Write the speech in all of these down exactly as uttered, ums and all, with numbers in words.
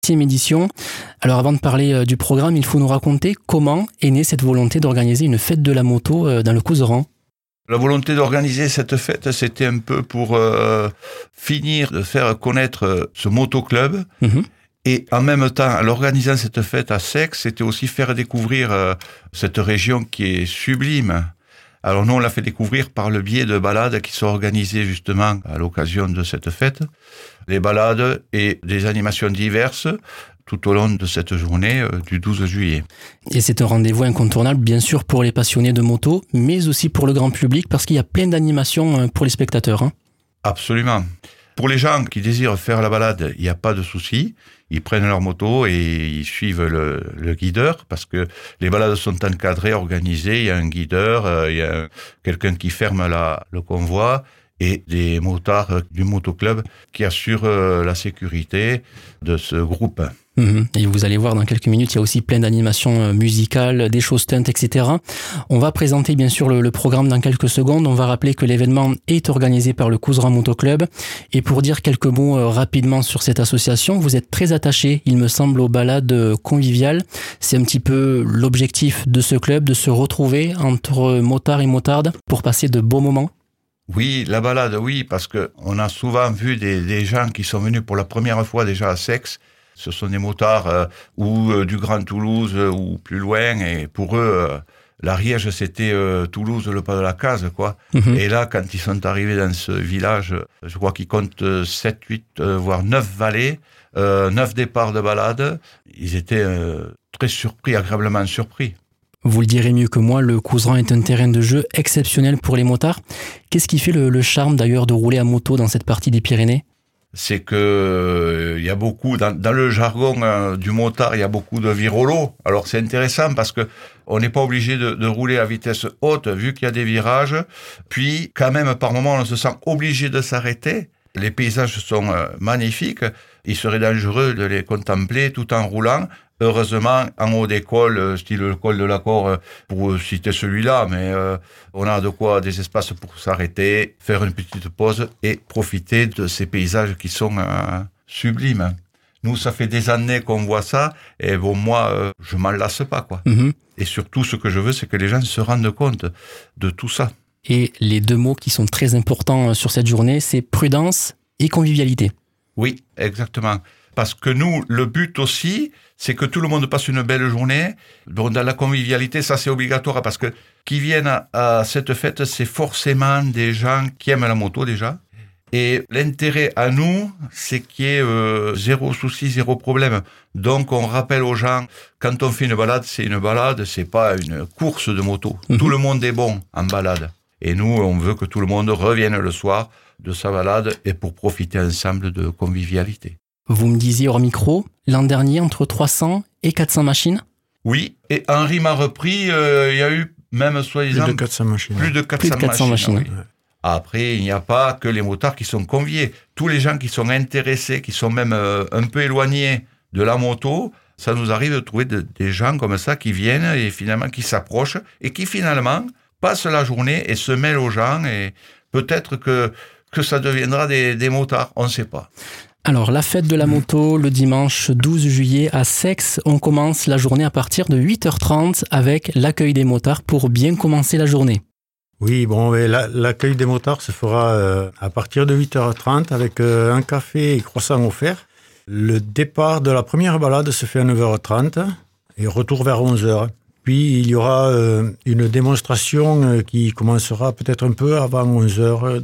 Sixième édition. Alors avant de parler euh, du programme, il faut nous raconter comment est née cette volonté d'organiser une fête de la moto euh, dans le Couserans. La volonté d'organiser cette fête, c'était un peu pour euh, finir de faire connaître ce motoclub. Mmh. Et en même temps, en organisant cette fête à Seix, c'était aussi faire découvrir euh, cette région qui est sublime. Alors nous, on l'a fait découvrir par le biais de balades qui sont organisées justement à l'occasion de cette fête. Des balades et des animations diverses tout au long de cette journée euh, du douze juillet. Et c'est un rendez-vous incontournable, bien sûr, pour les passionnés de moto, mais aussi pour le grand public, parce qu'il y a plein d'animations pour les spectateurs. Hein. Absolument. Pour les gens qui désirent faire la balade, il n'y a pas de souci. Ils prennent leur moto et ils suivent le, le guideur parce que les balades sont encadrées, organisées. Il y a un guideur, euh, il y a quelqu'un qui ferme la, le convoi et des motards du motoclub qui assurent euh, la sécurité de ce groupe. Mmh. Et vous allez voir dans quelques minutes, il y a aussi plein d'animations musicales, des shows stunt, et cetera. On va présenter bien sûr le, le programme dans quelques secondes. On va rappeler que l'événement est organisé par le Couserans Motoclub. Et pour dire quelques mots euh, rapidement sur cette association, vous êtes très attaché, il me semble, aux balades conviviales. C'est un petit peu l'objectif de ce club, de se retrouver entre motards et motardes pour passer de beaux moments. Oui, la balade, oui, parce que on a souvent vu des, des gens qui sont venus pour la première fois déjà à Seix. Ce sont des motards euh, ou euh, du Grand Toulouse euh, ou plus loin. Et pour eux, euh, l'Ariège, c'était euh, Toulouse, le pas de la case, quoi. Mm-hmm. Et là, quand ils sont arrivés dans ce village, je crois qu'ils comptent sept, huit, euh, voire neuf vallées, euh, neuf départs de balade. Ils étaient euh, très surpris, agréablement surpris. Vous le direz mieux que moi, le Couserans est un terrain de jeu exceptionnel pour les motards. Qu'est-ce qui fait le, le charme d'ailleurs de rouler à moto dans cette partie des Pyrénées ? C'est que euh, il y a beaucoup dans, dans le jargon euh, du motard, il y a beaucoup de virolos. Alors c'est intéressant parce que on n'est pas obligé de, de rouler à vitesse haute vu qu'il y a des virages. Puis quand même par moment on se sent obligé de s'arrêter. Les paysages sont euh, magnifiques. Il serait dangereux de les contempler tout en roulant. Heureusement, en haut des cols, style le col de l'Accord, pour citer celui-là, mais euh, on a de quoi, des espaces pour s'arrêter, faire une petite pause et profiter de ces paysages qui sont euh, sublimes. Nous, ça fait des années qu'on voit ça, et bon, moi, euh, je m'en lasse pas, quoi. Mm-hmm. Et surtout, ce que je veux, c'est que les gens se rendent compte de tout ça. Et les deux mots qui sont très importants sur cette journée, c'est prudence et convivialité. Oui, exactement. Parce que nous, le but aussi, c'est que tout le monde passe une belle journée. Bon, dans la convivialité, ça c'est obligatoire parce que qui viennent à, à cette fête, c'est forcément des gens qui aiment la moto déjà. Et l'intérêt à nous, c'est qu'il y ait euh, zéro souci, zéro problème. Donc on rappelle aux gens, quand on fait une balade, c'est une balade, c'est pas une course de moto. Mmh. Tout le monde est bon en balade. Et nous, on veut que tout le monde revienne le soir de sa balade et pour profiter ensemble de convivialité. Vous me disiez hors micro, l'an dernier, entre trois cents et quatre cents machines ? Oui, et Henri m'a repris, euh, il y a eu même, soi-disant... Plus de quatre cents machines. Plus de quatre cents, plus de quatre cents machines. machines. Oui. Après, il n'y a pas que les motards qui sont conviés. Tous les gens qui sont intéressés, qui sont même euh, un peu éloignés de la moto, ça nous arrive de trouver de, des gens comme ça qui viennent et finalement qui s'approchent et qui finalement passent la journée et se mêlent aux gens et peut-être que, que ça deviendra des, des motards, on ne sait pas. Alors, la fête de la moto, le dimanche douze juillet à Seix, on commence la journée à partir de huit heures trente avec l'accueil des motards pour bien commencer la journée. Oui, bon, la, l'accueil des motards se fera euh, à partir de huit heures trente avec euh, un café et croissant offerts. Le départ de la première balade se fait à neuf heures trente et retour vers onze heures. Puis, il y aura euh, une démonstration euh, qui commencera peut-être un peu avant onze heures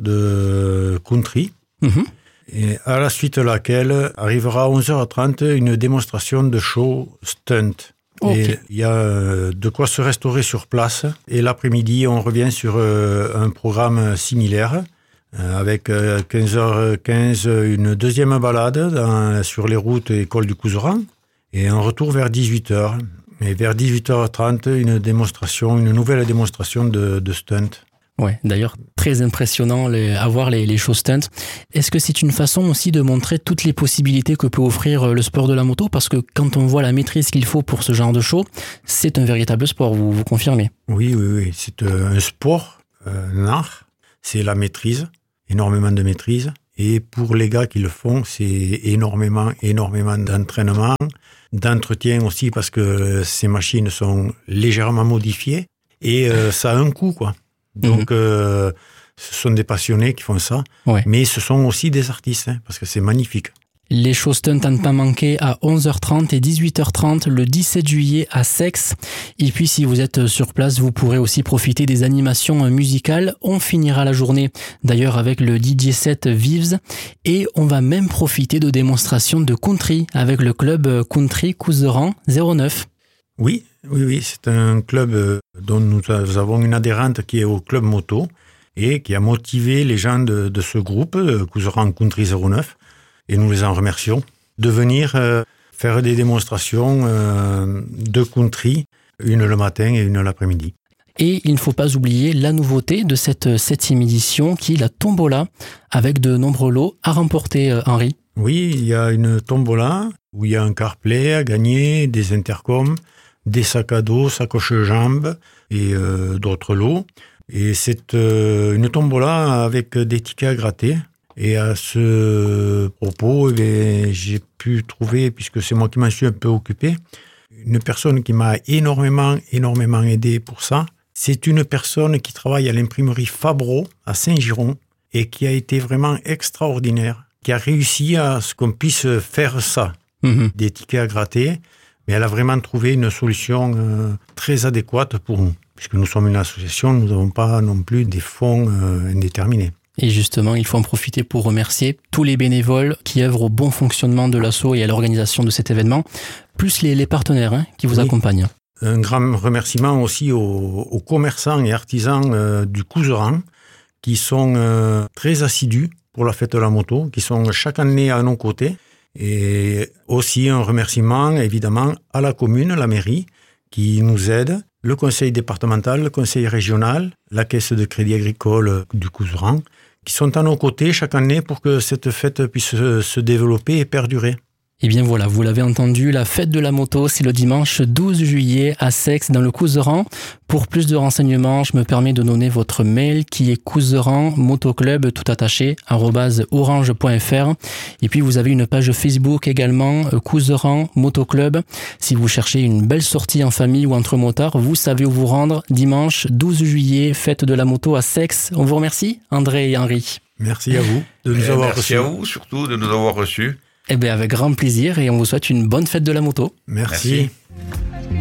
de country. Mmh. Et à la suite de laquelle arrivera à onze heures trente une démonstration de show stunt. Okay. Et il y a de quoi se restaurer sur place. Et l'après-midi, on revient sur un programme similaire avec quinze heures quinze une deuxième balade dans, sur les routes et cols du Couserans et un retour vers dix-huit heures. Et vers dix-huit heures trente, une démonstration, une nouvelle démonstration de, de stunt. Ouais, d'ailleurs, très impressionnant les, à voir les, les shows stunt. Est-ce que c'est une façon aussi de montrer toutes les possibilités que peut offrir le sport de la moto ? Parce que quand on voit la maîtrise qu'il faut pour ce genre de show, c'est un véritable sport, vous, vous confirmez ? Oui, oui, oui. C'est un sport, un art. C'est la maîtrise, énormément de maîtrise. Et pour les gars qui le font, c'est énormément, énormément d'entraînement, d'entretien aussi parce que ces machines sont légèrement modifiées et euh, ça a un coût, quoi. Donc, mmh. euh, ce sont des passionnés qui font ça, ouais. mais ce sont aussi des artistes, hein, parce que c'est magnifique. Les shows stunt à ne pas manquer à onze heures trente et dix-huit heures trente le dix-sept juillet à Seix. Et puis si vous êtes sur place, vous pourrez aussi profiter des animations musicales. On finira la journée d'ailleurs avec le D J set Vives et on va même profiter de démonstrations de country avec le club country Couserans zéro neuf. Oui, oui, oui, c'est un club dont nous avons une adhérente qui est au club moto et qui a motivé les gens de, de ce groupe, Couserans Country zéro neuf. Et nous les en remercions, de venir euh, faire des démonstrations euh, de country, une le matin et une l'après-midi. Et il ne faut pas oublier la nouveauté de cette septième édition qui est la tombola, avec de nombreux lots à remporter, euh, Henri. Oui, il y a une tombola où il y a un CarPlay à gagner, des intercoms, des sacs à dos, sacoches jambes et euh, d'autres lots. Et c'est euh, une tombola avec des tickets à gratter. Et à ce propos, eh bien, j'ai pu trouver, puisque c'est moi qui m'en suis un peu occupé, une personne qui m'a énormément, énormément aidé pour ça. C'est une personne qui travaille à l'imprimerie Fabro à Saint-Giron et qui a été vraiment extraordinaire, qui a réussi à ce qu'on puisse faire ça, mmh. des tickets à gratter. Mais elle a vraiment trouvé une solution euh, très adéquate pour nous. Puisque nous sommes une association, nous n'avons pas non plus des fonds euh, indéterminés. Et justement, il faut en profiter pour remercier tous les bénévoles qui œuvrent au bon fonctionnement de l'asso et à l'organisation de cet événement, plus les, les partenaires hein, qui vous oui. accompagnent. Un grand remerciement aussi aux, aux commerçants et artisans euh, du Couserans qui sont euh, très assidus pour la fête de la moto, qui sont chaque année à nos côtés. Et aussi un remerciement évidemment à la commune, la mairie, qui nous aide, le conseil départemental, le conseil régional, la caisse de crédit agricole du Couserans, qui sont à nos côtés chaque année pour que cette fête puisse se développer et perdurer. Et bien voilà, vous l'avez entendu, la fête de la moto, c'est le dimanche douze juillet à Seix dans le Couserans. Pour plus de renseignements, je me permets de donner votre mail qui est couserans motoclub tout attaché arobase orange point f r. Et puis vous avez une page Facebook également, Couserans Motoclub. Si vous cherchez une belle sortie en famille ou entre motards, vous savez où vous rendre. Dimanche douze juillet, fête de la moto à Seix. On vous remercie, André et Henri. Merci à vous de nous et avoir merci reçus. Merci à vous surtout de nous avoir reçus. Eh bien, avec grand plaisir et on vous souhaite une bonne fête de la moto. Merci. Merci.